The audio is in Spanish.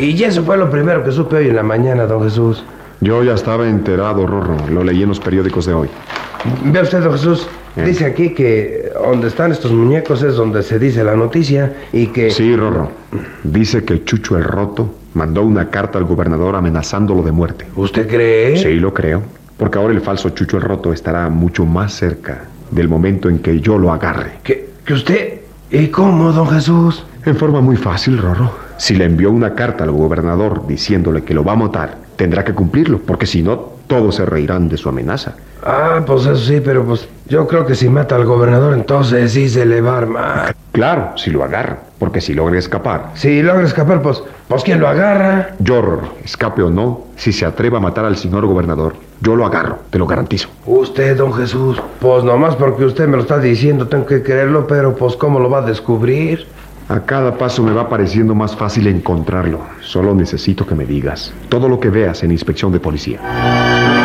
Y eso fue lo primero que supe hoy en la mañana, don Jesús. Yo ya estaba enterado, Rorro. Lo leí en los periódicos de hoy. Ve usted, don Jesús, dice aquí que donde están estos muñecos es donde se dice la noticia y que... Sí, Rorro. Dice que Chucho el Roto mandó una carta al gobernador amenazándolo de muerte. ¿Usted cree? Sí, lo creo. Porque ahora el falso Chucho el Roto estará mucho más cerca del momento en que yo lo agarre. ¿Que usted? ¿Y cómo, don Jesús? En forma muy fácil, Rorro. Si le envió una carta al gobernador diciéndole que lo va a matar, tendrá que cumplirlo, porque si no, todos se reirán de su amenaza. Ah, pues eso sí, pero pues yo creo que si mata al gobernador, entonces sí se le va a armar. Claro, si lo agarra, porque si logra escapar. Si logra escapar, pues ¿quién lo agarra? Yo, Rorro, escape o no, si se atreva a matar al señor gobernador, yo lo agarro, te lo garantizo. Usted, don Jesús, pues nomás porque usted me lo está diciendo tengo que creerlo, pero pues ¿cómo lo va a descubrir? A cada paso me va pareciendo más fácil encontrarlo. Solo necesito que me digas todo lo que veas en inspección de policía.